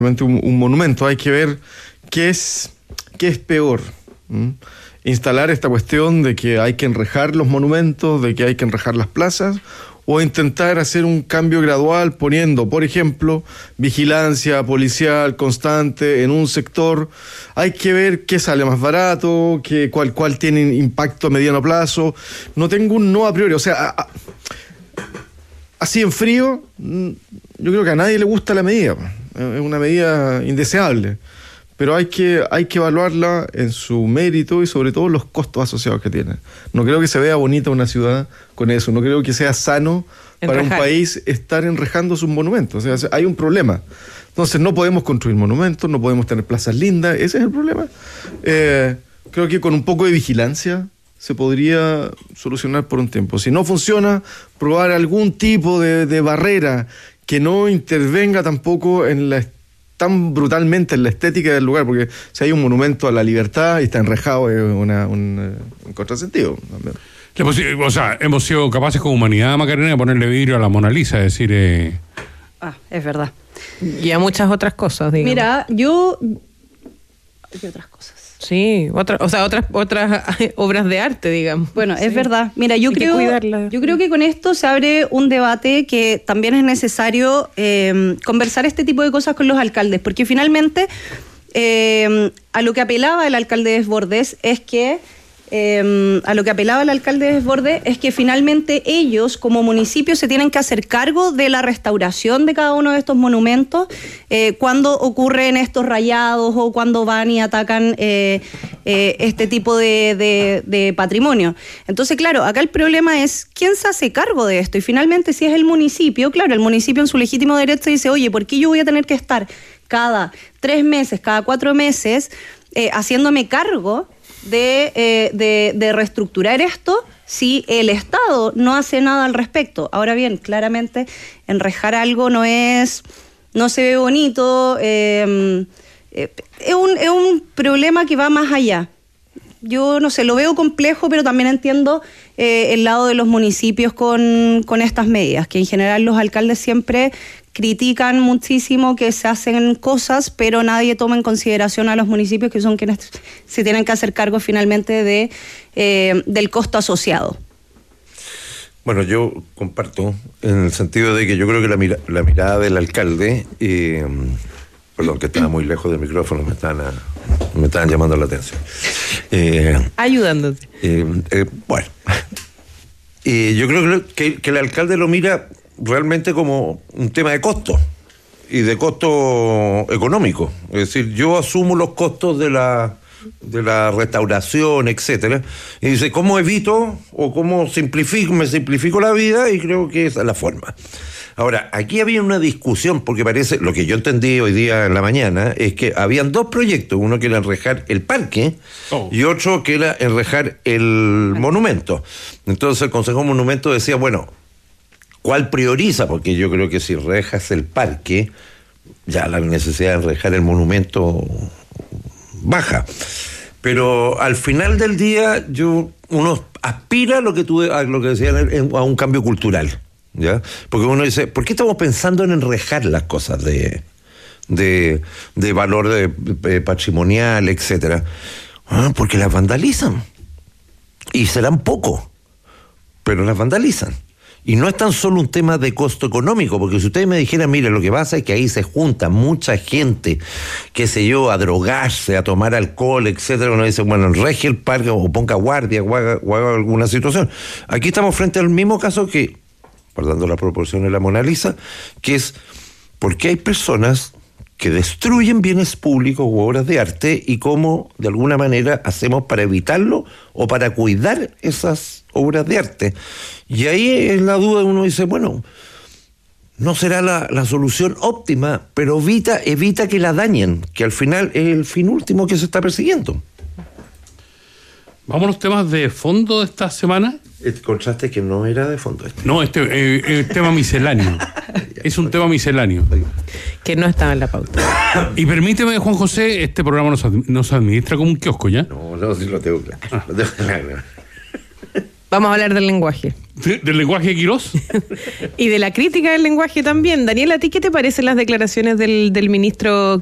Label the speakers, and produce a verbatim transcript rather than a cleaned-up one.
Speaker 1: Un, un monumento, hay que ver qué es, qué es peor. ¿Mm? Instalar esta cuestión de que hay que enrejar los monumentos, de que hay que enrejar las plazas, o intentar hacer un cambio gradual poniendo, por ejemplo, vigilancia policial constante en un sector. Hay que ver qué sale más barato, qué, cuál, cuál tiene impacto a mediano plazo. No tengo un no a priori, o sea, a, a, así en frío, yo creo que a nadie le gusta la medida. Es una medida indeseable, pero hay que, hay que evaluarla en su mérito y sobre todo los costos asociados que tiene. No creo que se vea bonita una ciudad con eso, no creo que sea sano para Enrejar. Un país estar enrejando sus monumentos. O sea, hay un problema. Entonces no podemos construir monumentos, no podemos tener plazas lindas, ese es el problema. Eh, creo que con un poco de vigilancia se podría solucionar por un tiempo. Si no funciona, probar algún tipo de, de barrera que no intervenga tampoco en la, tan brutalmente en la estética del lugar, porque si hay un monumento a la libertad y está enrejado es una, un, un contrasentido.
Speaker 2: O sea, hemos sido capaces como humanidad, Macarena, de ponerle vidrio a la Mona Lisa, es decir... Eh...
Speaker 3: Ah, es verdad.
Speaker 4: Y a muchas otras cosas, digamos.
Speaker 3: Mira, yo... ¿Qué otras cosas?
Speaker 4: Sí, otra, o sea, otras otras obras de arte, digamos.
Speaker 3: Bueno,
Speaker 4: sí.
Speaker 3: Es verdad. Mira, yo
Speaker 4: Hay
Speaker 3: creo, yo creo que con esto se abre un debate que también es necesario eh, conversar este tipo de cosas con los alcaldes, porque finalmente eh, a lo que apelaba el alcalde Desbordes es que Eh, a lo que apelaba el alcalde Desbordes es que finalmente ellos como municipio se tienen que hacer cargo de la restauración de cada uno de estos monumentos eh, cuando ocurren estos rayados o cuando van y atacan eh, eh, este tipo de, de, de patrimonio. Entonces, claro, acá el problema es quién se hace cargo de esto y finalmente si es el municipio, claro, el municipio en su legítimo derecho dice, oye, ¿por qué yo voy a tener que estar cada tres meses, cada cuatro meses eh, haciéndome cargo De, eh, de, de reestructurar esto si el Estado no hace nada al respecto? Ahora bien, claramente enrejar algo no es, no se ve bonito, eh, eh, es, un, es un problema que va más allá. Yo no sé, lo veo complejo, pero también entiendo eh, el lado de los municipios con, con estas medidas, que en general los alcaldes siempre critican muchísimo que se hacen cosas, pero nadie toma en consideración a los municipios, que son quienes se tienen que hacer cargo finalmente de eh, del costo asociado.
Speaker 5: Bueno, yo comparto en el sentido de que yo creo que la, mira, la mirada del alcalde, eh, perdón, que estaba muy lejos del micrófono, me estaban, a, me estaban llamando la atención. Eh,
Speaker 4: Ayudándote.
Speaker 5: Eh, eh, bueno, eh, yo creo que, que el alcalde lo mira realmente como un tema de costo y de costo económico. Es decir, yo asumo los costos de la de la restauración, etcétera, y dice, ¿cómo evito o cómo simplifico, me simplifico la vida? Y creo que esa es la forma. Ahora, aquí había una discusión, porque parece, lo que yo entendí hoy día en la mañana, es que habían dos proyectos, uno que era enrejar el parque oh. y otro que era enrejar el monumento. Entonces el Consejo Monumento decía, bueno, ¿cuál prioriza? Porque yo creo que si rejas el parque, ya la necesidad de enrejar el monumento baja. Pero al final del día, yo uno aspira a lo que tú a lo que decían, a un cambio cultural, ¿ya? Porque uno dice, ¿por qué estamos pensando en enrejar las cosas de de, de valor de, de patrimonial, etcétera? Ah, porque las vandalizan. Y serán poco, pero las vandalizan. Y no es tan solo un tema de costo económico, porque si ustedes me dijeran, mire, lo que pasa es que ahí se junta mucha gente, qué sé yo, a drogarse, a tomar alcohol, etcétera, uno dice, bueno, enreje el parque o ponga guardia o haga, o haga alguna situación. Aquí estamos frente al mismo caso que, guardando la proporción de la Mona Lisa, que es porque hay personas que destruyen bienes públicos u obras de arte y cómo, de alguna manera, hacemos para evitarlo o para cuidar esas obras de arte. Y ahí es la duda, uno dice, bueno, no será la, la solución óptima, pero evita, evita que la dañen, que al final es el fin último que se está persiguiendo.
Speaker 2: Vamos a los temas de fondo de esta semana.
Speaker 5: Encontraste que no era de fondo este.
Speaker 2: No, este es eh, tema misceláneo. Es un tema misceláneo.
Speaker 4: Que no estaba en la pauta.
Speaker 2: Y permíteme, Juan José, este programa nos, ad- nos administra como un kiosco, ¿ya?
Speaker 5: No, no, sí lo tengo claro.
Speaker 2: Ah.
Speaker 5: Lo tengo claro.
Speaker 4: Vamos a hablar del lenguaje.
Speaker 2: ¿De- ¿Del lenguaje de Quirós?
Speaker 4: Y de la crítica del lenguaje también. Daniel, ¿a ti qué te parecen las declaraciones del, del ministro